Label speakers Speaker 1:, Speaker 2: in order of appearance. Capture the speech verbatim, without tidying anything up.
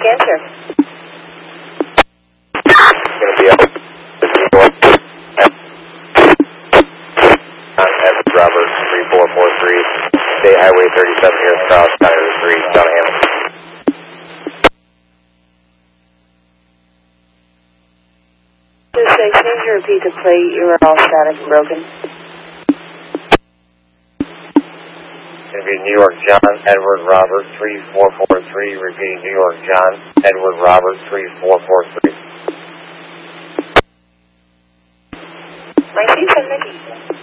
Speaker 1: answer.
Speaker 2: It's going to be up. On Evans Robert three four four three, State Highway thirty-seven here, Cross, County three, John Hammond.
Speaker 1: Two six, can you repeat the plate? You were all static and broken.
Speaker 2: It's going to be New York John, Edward Robert three four four three, repeating New York John, Edward Robert three four four three.
Speaker 1: nineteen seventy.